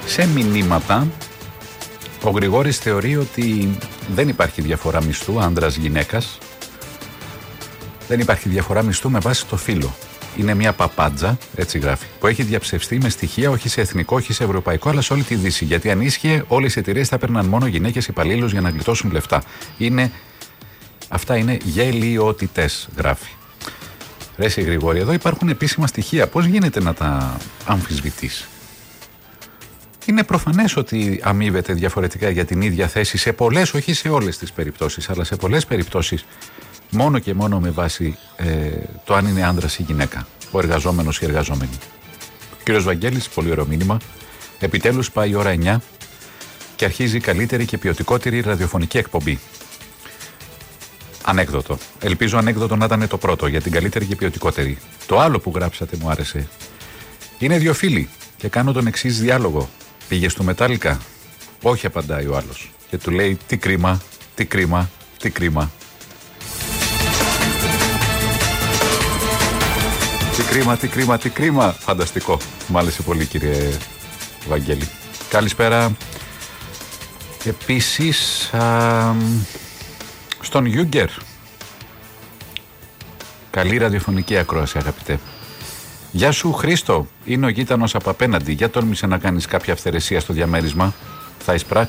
Σε μηνύματα, ο Γρηγόρης θεωρεί ότι δεν υπάρχει διαφορά μισθού άντρας-γυναίκας. Δεν υπάρχει διαφορά μισθού με βάση το φύλο. Είναι μια παπάντζα, έτσι γράφει, που έχει διαψευστεί με στοιχεία όχι σε εθνικό, όχι σε ευρωπαϊκό, αλλά σε όλη τη Δύση. Γιατί αν ίσχυε, όλες οι εταιρείες θα παίρναν μόνο γυναίκες υπαλλήλους για να γλιτώσουν λεφτά. Αυτά είναι γελιότητες, γράφει. Ρε εσύ Γρηγόρη, εδώ υπάρχουν επίσημα στοιχεία. Πώς γίνεται να τα αμφισβητείς? Είναι προφανές ότι αμείβεται διαφορετικά για την ίδια θέση σε πολλές, όχι σε όλες τις περιπτώσεις, αλλά σε πολλές περιπτώσεις μόνο και μόνο με βάση το αν είναι άντρας ή γυναίκα, ο εργαζόμενος ή η εργαζόμενη. Ο κύριος Βαγγέλης, πολύ ωραίο μήνυμα. Επιτέλους πάει η ώρα 9 και αρχίζει η καλύτερη και ποιοτικότερη ραδιοφωνική εκπομπή. Ανέκδοτο. Ελπίζω ανέκδοτο να ήταν το πρώτο για την καλύτερη και ποιοτικότερη. Το άλλο που γράψατε μου άρεσε. Είναι δύο φίλοι και κάνω τον εξής διάλογο. Πήγες του Μετάλλικα? Όχι, απαντάει ο άλλος. Και του λέει τι κρίμα, τι κρίμα, τι κρίμα. Τι κρίμα, τι κρίμα, τι κρίμα. Φανταστικό. Μ' άρεσε πολύ, κύριε Βαγγέλη. Καλησπέρα. Επίσης στον Γιούγκερ. Καλή ραδιοφωνική ακρόαση, αγαπητέ. Γεια σου Χρήστο, είναι ο γείτονος από απέναντι. Για τόλμησε να κάνεις κάποια αυθαιρεσία στο διαμέρισμα. Θα εισπράξει